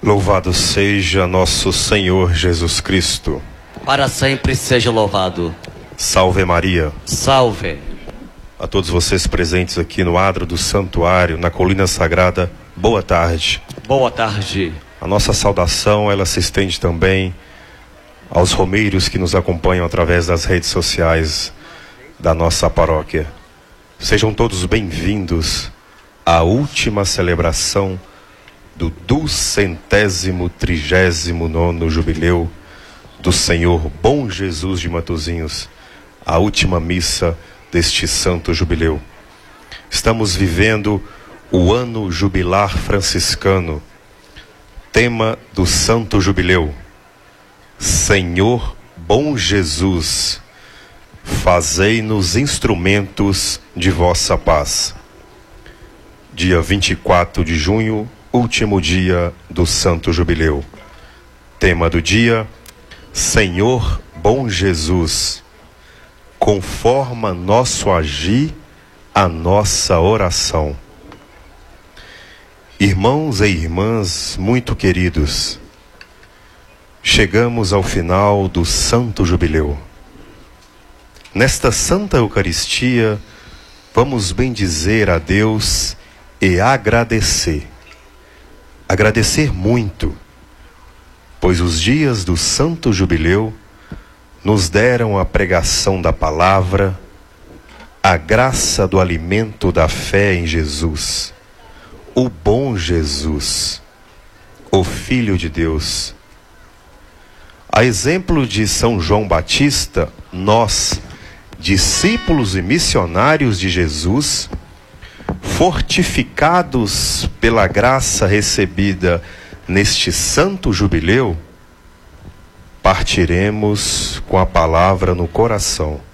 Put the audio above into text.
Louvado seja nosso Senhor Jesus Cristo. Para sempre seja louvado. Salve Maria. Salve. A todos vocês presentes aqui no adro do santuário, na colina sagrada, boa tarde. Boa tarde. A nossa saudação, ela se estende também aos romeiros que nos acompanham através das redes sociais da nossa paróquia. Sejam todos bem-vindos à última celebração do 239º Jubileu do Senhor Bom Jesus de Matosinhos, a última missa deste santo jubileu. Estamos vivendo o ano jubilar franciscano, tema do santo jubileu: Senhor Bom Jesus, fazei-nos instrumentos de vossa paz. Dia 24 de junho, último dia do Santo Jubileu. Tema do dia: Senhor Bom Jesus, conforma nosso agir a nossa oração. Irmãos e irmãs muito queridos, chegamos ao final do Santo Jubileu. Nesta Santa Eucaristia, vamos bendizer a Deus e agradecer. Agradecer muito, pois os dias do Santo Jubileu nos deram a pregação da palavra, a graça do alimento da fé em Jesus, o bom Jesus, o Filho de Deus. A exemplo de São João Batista, nós, discípulos e missionários de Jesus, fortificados pela graça recebida neste santo jubileu, partiremos com a palavra no coração.